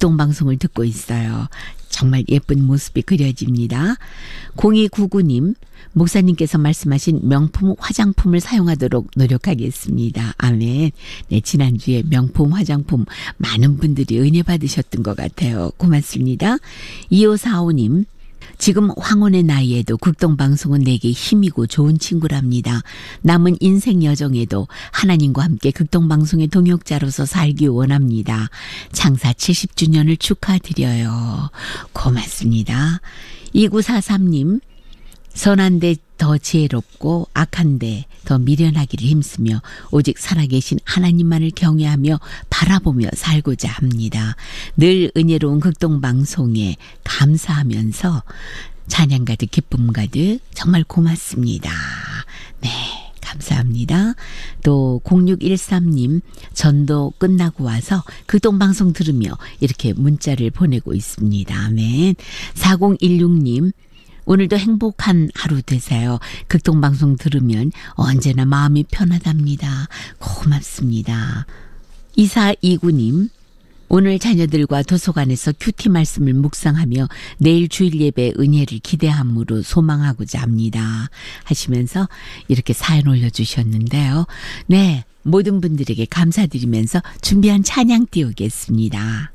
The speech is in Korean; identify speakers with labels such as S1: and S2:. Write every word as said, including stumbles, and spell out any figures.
S1: 극동방송을 듣고 있어요. 정말 예쁜 모습이 그려집니다. 공이구구 님, 목사님께서 말씀하신 명품 화장품을 사용하도록 노력하겠습니다. 아멘. 네, 지난주에 명품 화장품 많은 분들이 은혜 받으셨던 것 같아요. 고맙습니다. 이오사오 님, 지금 황혼의 나이에도 극동방송은 내게 힘이고 좋은 친구랍니다. 남은 인생 여정에도 하나님과 함께 극동방송의 동역자로서 살기 원합니다. 창사 칠십 주년을 축하드려요. 고맙습니다. 이구사삼 님, 선한데 더 지혜롭고 악한데 더 미련하기를 힘쓰며 오직 살아계신 하나님만을 경외하며 바라보며 살고자 합니다. 늘 은혜로운 극동방송에 감사하면서 찬양 가득 기쁨 가득 정말 고맙습니다. 네, 감사합니다. 또 공육일삼 님, 전도 끝나고 와서 극동방송 들으며 이렇게 문자를 보내고 있습니다. 아멘. 사공일육 님, 오늘도 행복한 하루 되세요. 극동방송 들으면 언제나 마음이 편하답니다. 고맙습니다. 이사이구 님, 오늘 자녀들과 도서관에서 큐티 말씀을 묵상하며 내일 주일 예배 은혜를 기대함으로 소망하고자 합니다. 하시면서 이렇게 사연 올려주셨는데요. 네, 모든 분들에게 감사드리면서 준비한 찬양 띄우겠습니다.